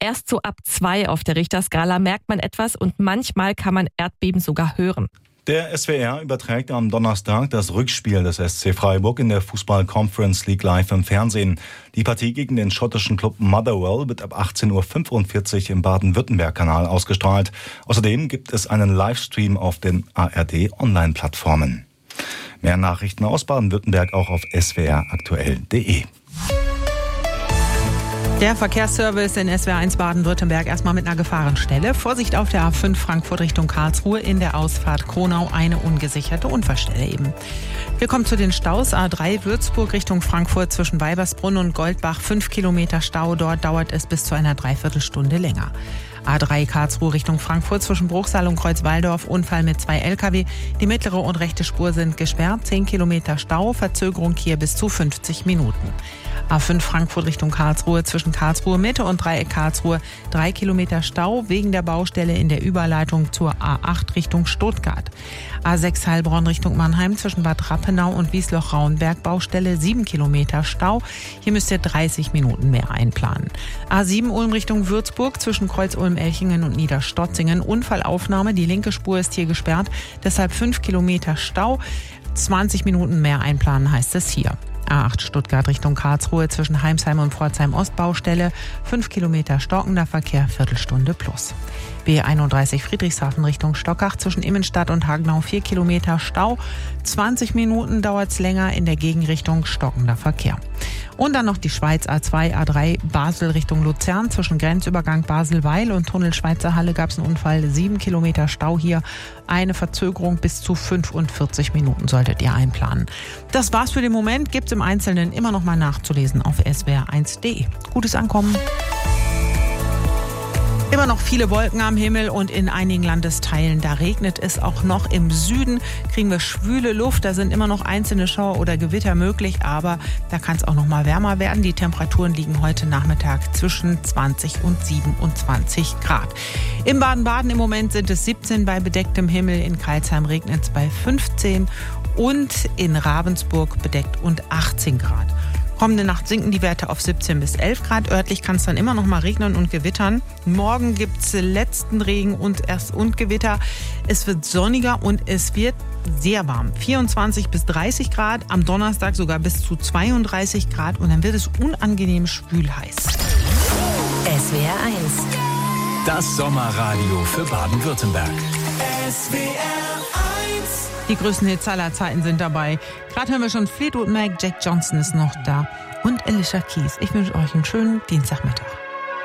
Erst so ab 2 auf der Richterskala merkt man etwas und manchmal kann man Erdbeben sogar hören. Der SWR überträgt am Donnerstag das Rückspiel des SC Freiburg in der Fußball-Conference League live im Fernsehen. Die Partie gegen den schottischen Club Motherwell wird ab 18.45 Uhr im Baden-Württemberg-Kanal ausgestrahlt. Außerdem gibt es einen Livestream auf den ARD-Online-Plattformen. Mehr Nachrichten aus Baden-Württemberg auch auf swraktuell.de. Der Verkehrsservice in SWR1 Baden-Württemberg erstmal mit einer Gefahrenstelle. Vorsicht auf der A5 Frankfurt Richtung Karlsruhe, in der Ausfahrt Kronau eine ungesicherte Unfallstelle eben. Wir kommen zu den Staus. A3 Würzburg Richtung Frankfurt zwischen Weibersbrunn und Goldbach. 5 Kilometer Stau, dort dauert es bis zu einer Dreiviertelstunde länger. A3 Karlsruhe Richtung Frankfurt zwischen Bruchsal und Kreuzwaldorf, Unfall mit 2 Lkw. Die mittlere und rechte Spur sind gesperrt, 10 Kilometer Stau, Verzögerung hier bis zu 50 Minuten. A5 Frankfurt Richtung Karlsruhe zwischen Karlsruhe Mitte und Dreieck Karlsruhe, 3 Kilometer Stau wegen der Baustelle in der Überleitung zur A8 Richtung Stuttgart. A6 Heilbronn Richtung Mannheim zwischen Bad Rappenau und Wiesloch-Rauenberg, Baustelle 7 Kilometer Stau. Hier müsst ihr 30 Minuten mehr einplanen. A7 Ulm Richtung Würzburg zwischen Kreuz-Ulm-Elchingen und Niederstotzingen, Unfallaufnahme, die linke Spur ist hier gesperrt, deshalb 5 Kilometer Stau. 20 Minuten mehr einplanen heißt es hier. A8 Stuttgart Richtung Karlsruhe zwischen Heimsheim und Pforzheim Ostbaustelle, 5 Kilometer stockender Verkehr, Viertelstunde plus. B31 Friedrichshafen Richtung Stockach zwischen Immenstadt und Hagenau, 4 Kilometer Stau, 20 Minuten dauert es länger, in der Gegenrichtung stockender Verkehr. Und dann noch die Schweiz A2, A3 Basel Richtung Luzern zwischen Grenzübergang Basel-Weil und Tunnel Schweizer Halle gab es einen Unfall, 7 Kilometer Stau hier, eine Verzögerung bis zu 45 Minuten solltet ihr einplanen. Das war's für den Moment, gibt's im Einzelnen immer noch mal nachzulesen auf swr1.de. Gutes Ankommen. Immer noch viele Wolken am Himmel und in einigen Landesteilen, da regnet es auch noch. Im Süden kriegen wir schwüle Luft, da sind immer noch einzelne Schauer oder Gewitter möglich, aber da kann es auch noch mal wärmer werden. Die Temperaturen liegen heute Nachmittag zwischen 20 und 27 Grad. Im Baden-Baden im Moment sind es 17 bei bedecktem Himmel, in Karlsheim regnet es bei 15 und in Ravensburg bedeckt und 18 Grad. Kommende Nacht sinken die Werte auf 17 bis 11 Grad. Örtlich kann es dann immer noch mal regnen und gewittern. Morgen gibt es letzten Regen und Gewitter. Es wird sonniger und es wird sehr warm. 24 bis 30 Grad, am Donnerstag sogar bis zu 32 Grad und dann wird es unangenehm schwül-heiß. SWR 1. Das Sommerradio für Baden-Württemberg. SWR 1. Die größten Hits aller Zeiten sind dabei. Gerade hören wir schon Fleetwood Mac, Jack Johnson ist noch da und Alicia Keys. Ich wünsche euch einen schönen Dienstagmittag.